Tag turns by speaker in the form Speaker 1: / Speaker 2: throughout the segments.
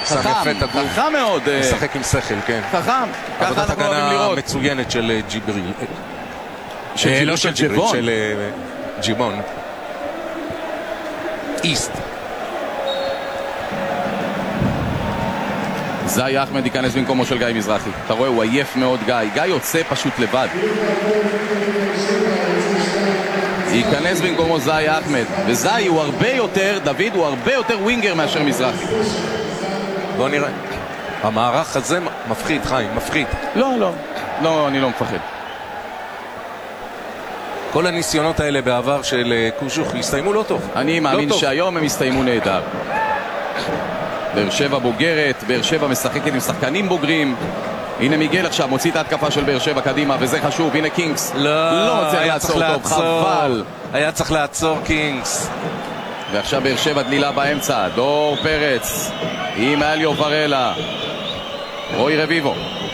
Speaker 1: חכם מאוד.
Speaker 2: משחק עם שכל, כן.
Speaker 1: חכם, ככה אנחנו אוהבים לראות.
Speaker 2: מצוינת של ג'יבריל.
Speaker 1: לא של ג'יבון.
Speaker 2: של ג'יבון. איסט.
Speaker 1: זאי אחמד ייכנס במקומו של גיא מזרחי. אתה רואה, הוא עייף מאוד גיא. גיא יוצא פשוט לבד. ייכנס במקומו זאי אחמד. וזאי הוא הרבה יותר, דוד הוא הרבה יותר ווינגר מאשר מזרחי.
Speaker 2: בוא נראה. המערך הזה מפחיד, חיים, מפחיד.
Speaker 1: לא, אני לא מפחד.
Speaker 2: כל הניסיונות האלה בעבר של קוז'וך הסתיימו לא טוב.
Speaker 1: אני מאמין שהיום הם הסתיימו נהדר. באר שבע בוגרת, באר שבע משחקת עם שחקנים בוגרים. הנה מיגל עכשיו מוציא את ההתקפה של באר שבע קדימה, וזה חשוב. הנה קינגס לא מצליח לעצור טוב, חבל.
Speaker 2: היה צריך לעצור קינגס.
Speaker 1: ועכשיו באר שבע דלילה באמצע, דור פרץ עם אליו ורלה, רוי רביבו.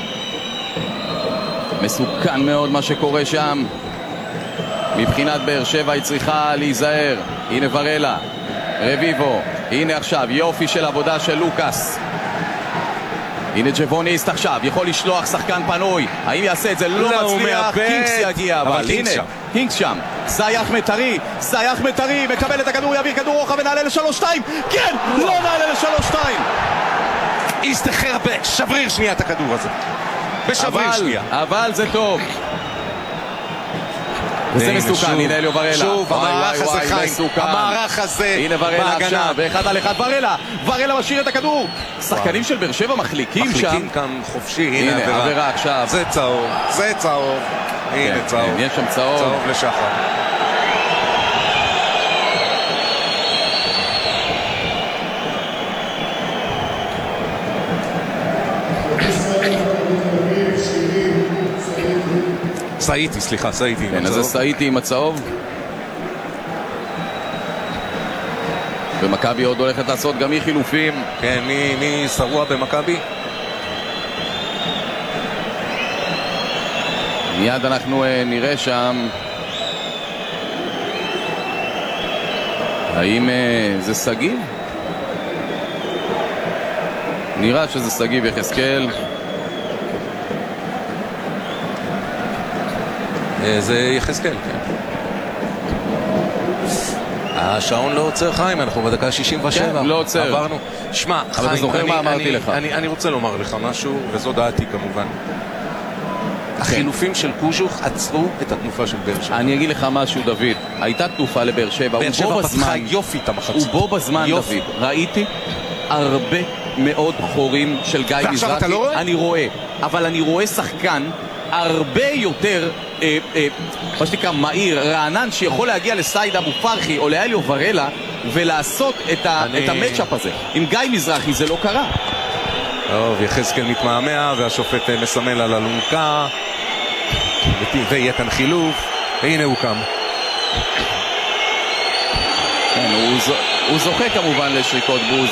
Speaker 1: מסוכן מאוד מה שקורה שם. מבחינת באר שבע היא צריכה להיזהר. הנה ורלה, רביבו, הנה עכשיו יופי של עבודה של לוקאס. הנה ג'בוניסט עכשיו יכול לשלוח שחקן פנוי. האם יעשה את זה? לא מצליח. קינגס יגיע, אבל הנה קינגס שם. זאי אחמד טרי מקבל את הכדור, יעביר כדור רוחב ונעלה ל3-2. כן, לא נעלה ל3-2.
Speaker 2: יסתחרר בשבריר שנייה את הכדור הזה, בשבריר שנייה.
Speaker 1: אבל זה טוב. וזה מסוכן, הנה אליו ורלה.
Speaker 2: שוב, המערך הזה חיים, המערך הזה.
Speaker 1: הנה ורלה עכשיו, באחד על אחד ורלה משאיר את הכדור. שחקנים של באר שבע מחליקים שם.
Speaker 2: מחליקים כאן חופשי,
Speaker 1: הנה עבירה עכשיו.
Speaker 2: זה צהוב, זה צהוב. הנה צהוב.
Speaker 1: יש שם צהוב.
Speaker 2: צהוב לשחר. סעיתי, סליחה, סעיתי עם הצהוב.
Speaker 1: אז זה סעיתי עם הצהוב. ומכבי עוד הולכת לעשות גם היא חילופים.
Speaker 2: כן, מי שרוע במכבי?
Speaker 1: מיד אנחנו נראה שם האם זה סגיב? נראה שזה סגיב יחזקאל.
Speaker 2: זה יחזקאל, כן. השעון לא עוצר, חיים, אנחנו בדקה 67.
Speaker 1: כן, לא עוצר.
Speaker 2: עברנו. שמע,
Speaker 1: חיים, אתה זוכר מה אמרתי לך?
Speaker 2: אני רוצה לומר לך משהו, וזו דעתי כמובן. החילופים של קוז'וך עצרו את התנופה של באר שבע.
Speaker 1: אני אגיד לך משהו, דוד. הייתה תנופה לבאר שבע.
Speaker 2: באר שבע פתחה יופי את המחצית.
Speaker 1: ובו בזמן, דוד, ראיתי הרבה מאוד חורים של גיא מזרחי.
Speaker 2: ועכשיו אתה לא רואה?
Speaker 1: אני רואה. אבל אני רואה שחקן הרבה יותר מה שנקרא מהיר, רענן, שיכול להגיע לסייד אבו פרחי או לאליו ורלה ולעשות את המאצ'אפ הזה. עם גיא מזרחי זה לא קרה.
Speaker 2: טוב, יחזקאל מתמהמה והשופט מסמל על אלונקה ויהיה כאן חילוף. והנה הוא קם.
Speaker 1: כן, הוא זוכה כמובן לשריקות בוז.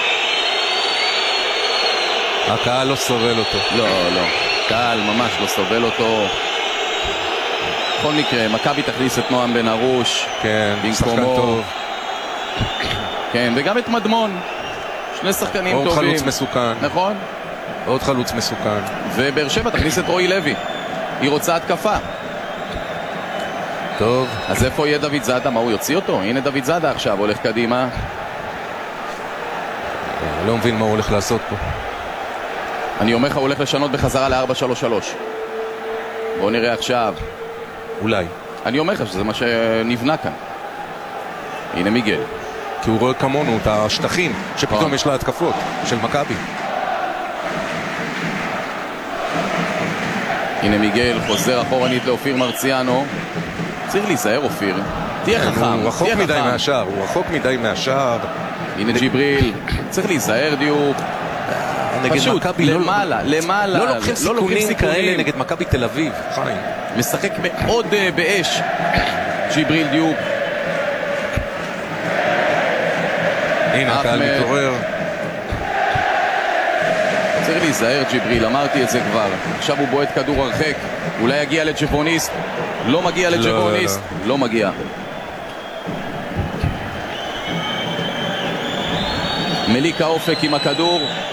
Speaker 2: הקהל לא סובל אותו.
Speaker 1: לא, קהל ממש לא סובל אותו. בכל מקרה, מכבי תכניס את נועם בן ארוש.
Speaker 2: כן, שחקן טוב.
Speaker 1: כן, וגם את מדמון. שני שחקנים טובים.
Speaker 2: עוד חלוץ מסוכן.
Speaker 1: נכון?
Speaker 2: עוד חלוץ מסוכן.
Speaker 1: ובאר שבע תכניס את רועי לוי. היא רוצה התקפה.
Speaker 2: טוב.
Speaker 1: אז איפה יהיה דוד זאדה? מה, הוא יוציא אותו? הנה דוד זאדה עכשיו, הולך קדימה.
Speaker 2: אני לא מבין מה הוא הולך לעשות פה.
Speaker 1: אני אומר לך, הוא הולך לשנות בחזרה ל-4-3-3. בואו נראה עכשיו.
Speaker 2: אולי.
Speaker 1: אני אומר לך שזה מה שנבנה כאן. הנה מיגל.
Speaker 2: כי הוא רואה כמונו את השטחים שפתאום יש לה התקפות של מכבי.
Speaker 1: הנה מיגל חוזר אחורנית לאופיר מרציאנו. צריך להיזהר אופיר. תהיה חכם.
Speaker 2: הוא רחוק מדי מהשאר. הוא רחוק מדי מהשאר.
Speaker 1: הנה ג'יבריל. צריך להיזהר דיוק. פשוט, למעלה.
Speaker 2: לא לוקחים סיכונים כאלה נגד מכבי תל אביב. חיים.
Speaker 1: משחק מאוד באש. ג'יבריל דיוק.
Speaker 2: הנה הקהל מתעורר.
Speaker 1: צריך להיזהר ג'יבריל, אמרתי את זה כבר. עכשיו הוא בועט כדור הרחק. אולי יגיע לג'בוניסט. לא מגיע לג'בוניסט. לא מגיע. מליק האופק עם הכדור.